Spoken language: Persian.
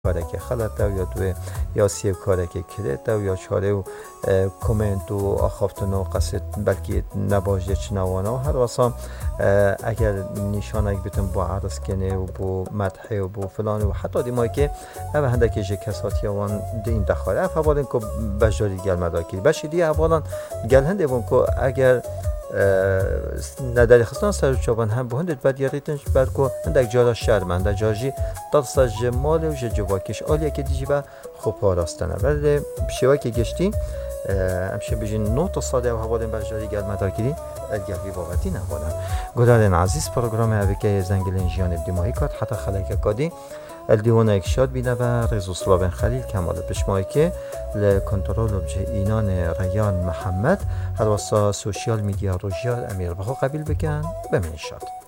کاره که خلط یا دوی یا سیو کاره که کلیت یا چاره و کومنت و آخافتن و قصد بلکه نباشه چنوانا و هر واسه اگر نشانه بتون با عرض کنه و با مدحه و با فلان و حتی دیمایی که اوه هنده که جه کساتی وان این دخاره اف اوالن که بجاری گل مداکی بشه دی اوالان گل هنده وان که اگر نداری خستان سر چوبان هم به هندت بعد یاریتنش برکو هندک جالا شرمنده جاجی دست جمال و جواکش عالیه که دیجی با خوب آراستنه ولی شیوه که گشتی همشه بجین نوت صاده و حوالین بجاری گل مداگیری الگوی باوتی نبودن گدارن عزیز پروگرام اوکه زنگلین جیان بدیمایی کات حتی خلاک کادی الدیوان اکشاد بینه و رزوسلاوین خلیل کمال پشمایی که لکنترول بجه اینان ریان محمد هر واسه سوشیال میدیا روژیال امیر بخو قبیل بکن بمین شاد